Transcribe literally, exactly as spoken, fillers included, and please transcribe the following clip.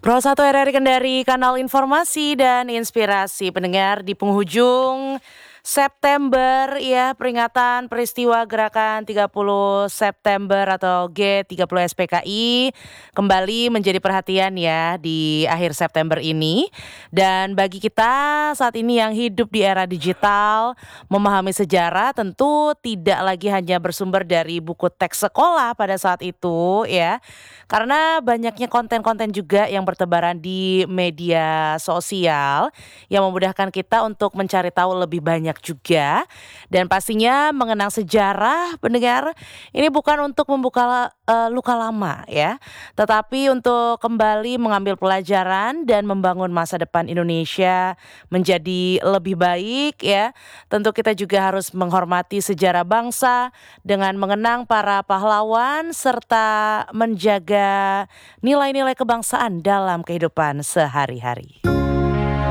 Pro satu R R I Kendari, kanal informasi dan inspirasi pendengar di penghujung September ya, peringatan peristiwa gerakan tiga puluh September atau G tiga puluh S P K I kembali menjadi perhatian ya di akhir September ini. Dan bagi kita saat ini yang hidup di era digital, memahami sejarah tentu tidak lagi hanya bersumber dari buku teks sekolah pada saat itu ya. Karena banyaknya konten-konten juga yang bertebaran di media sosial yang memudahkan kita untuk mencari tahu lebih banyak juga. Dan pastinya mengenang sejarah pendengar ini bukan untuk membuka eh, luka lama ya, tetapi untuk kembali mengambil pelajaran dan membangun masa depan Indonesia menjadi lebih baik ya. Tentu kita juga harus menghormati sejarah bangsa dengan mengenang para pahlawan serta menjaga nilai-nilai kebangsaan dalam kehidupan sehari-hari.